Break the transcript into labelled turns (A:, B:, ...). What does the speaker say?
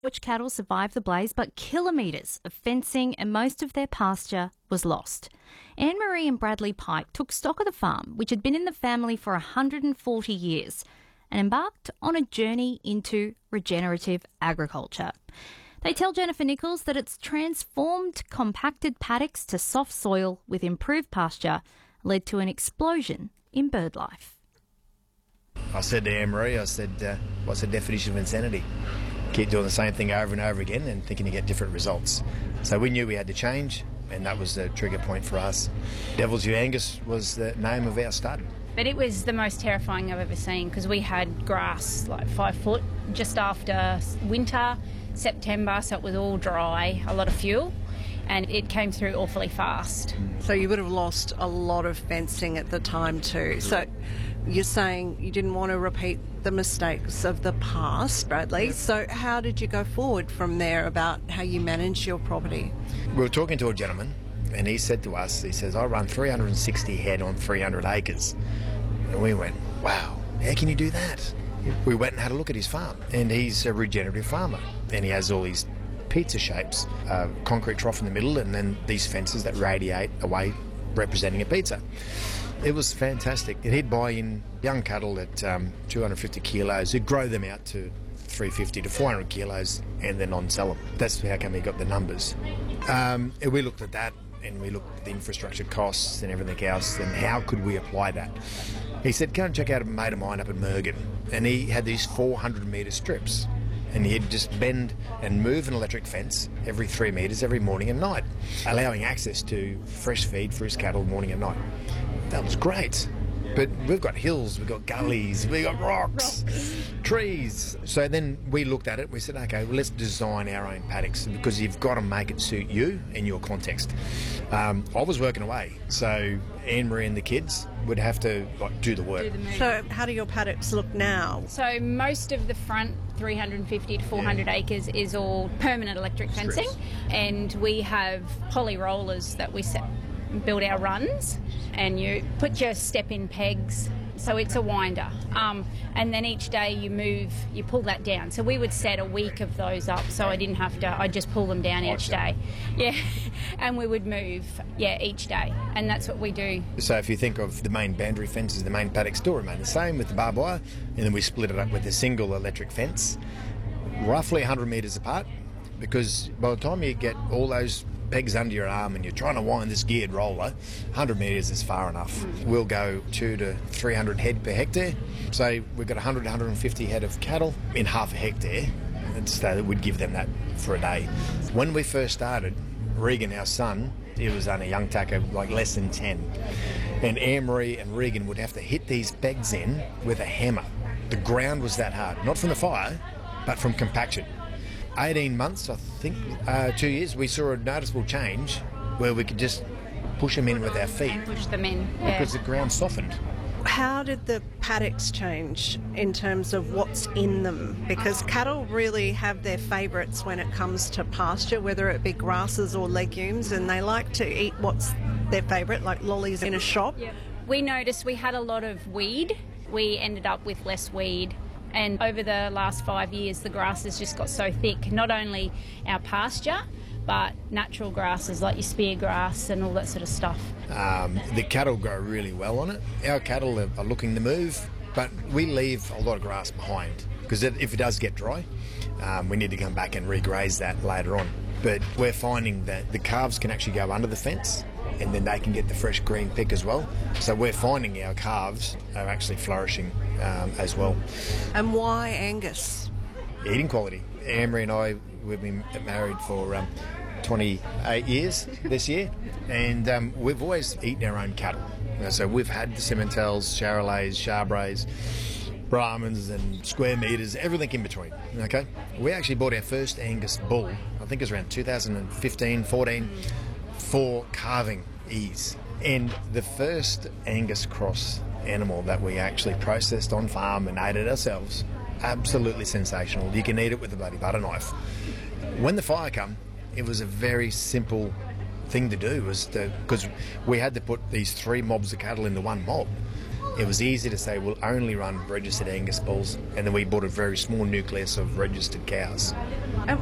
A: Which cattle survived the blaze, but kilometres of fencing and most of their pasture was lost. Anne-Marie and Bradley Pike took stock of the farm, which had been in the family for 140 years, and embarked on a journey into regenerative agriculture. They tell Jennifer Nichols that it's transformed compacted paddocks to soft soil with improved pasture led to an explosion in bird life.
B: I said to Anne-Marie, what's the definition of insanity? Keep doing the same thing over and over again and thinking you get different results. So we knew we had to change, and that was the trigger point for us. Devil's Ewe Angus was the name of our stud.
C: But it was the most terrifying I've ever seen because we had grass like 5 foot just after winter, September, so it was all dry, a lot of fuel, and it came through awfully fast.
D: So you would have lost a lot of fencing at the time too. So you're saying you didn't want to repeat the mistakes of the past, Bradley. Yep. So how did you go forward from there about how you manage your property?
B: We were talking to a gentleman and he said to us, he says, I run 360 head on 300 acres. And we went, wow, how can you do that? We went and had a look at his farm, and he's a regenerative farmer, and he has all these pizza shapes, concrete trough in the middle, and then these fences that radiate away representing a pizza. It was fantastic. He'd buy in young cattle at 250 kilos. He'd grow them out to 350 to 400 kilos and then on-sell them. That's how come he got the numbers. We looked at that, and we looked at the infrastructure costs and everything else, and how could we apply that? He said, go and check out a mate of mine up in Mergen. And he had these 400-metre strips. And he'd just bend and move an electric fence every 3 metres every morning and night, allowing access to fresh feed for his cattle morning and night. That was great. But we've got hills, we've got gullies, we've got rocks, trees. So then we looked at it, we said, okay, well, let's design our own paddocks because you've got to make it suit you and your context. I was working away, so Anne-Marie and the kids would have to do the work.
D: So how do your paddocks look now?
C: So most of the front 350 to 400 acres is all permanent electric fencing, and we have poly rollers that we build our runs, and you put your step-in pegs, so it's a winder, and then each day you pull that down. So we would set a week of those up, so I'd just pull them down each day. Yeah, and we would move, each day, and that's what we do.
B: So if you think of the main boundary fences, the main paddocks still remain the same with the barbed wire, and then we split it up with a single electric fence, roughly 100 metres apart, because by the time you get all those pegs under your arm and you're trying to wind this geared roller, 100 metres is far enough. We'll go 200 to 300 head per hectare. So we've got 100 to 150 head of cattle in half a hectare, and so we'd give them that for a day. When we first started, Regan, our son, he was only a young tacker, like less than 10. And Anne-Marie and Regan would have to hit these pegs in with a hammer. The ground was that hard, not from the fire, but from compaction. 18 months, I think, 2 years, we saw a noticeable change where we could just push them in with our feet.
C: Push them in,
B: because the ground softened.
D: How did the paddocks change in terms of what's in them? Because cattle really have their favourites when it comes to pasture, whether it be grasses or legumes, and they like to eat what's their favourite, like lollies in a shop.
C: Yep. We noticed we had a lot of weed. We ended up with less weed. And over the last 5 years, the grass has just got so thick, not only our pasture, but natural grasses like your spear grass and all that sort of stuff.
B: The cattle grow really well on it. Our cattle are looking to move, but we leave a lot of grass behind because if it does get dry, we need to come back and regraze that later on. But we're finding that the calves can actually go under the fence and then they can get the fresh green pick as well. So we're finding our calves are actually flourishing as well.
D: And why Angus?
B: Eating quality. Anne-Marie and I, we've been married for 28 years this year, and we've always eaten our own cattle. So we've had the Simmentals, Charolais, Charbrais, Brahmins and square metres, everything in between, okay? We actually bought our first Angus bull, I think it was around 2015, 14, for calving ease. And the first Angus cross animal that we actually processed on farm and ate it ourselves, absolutely sensational. You can eat it with a bloody butter knife. When the fire come, it was a very simple thing to do, because we had to put these 3 mobs of cattle into one mob. it was easy to say we'll only run registered Angus bulls, and then we bought a very small nucleus of registered cows.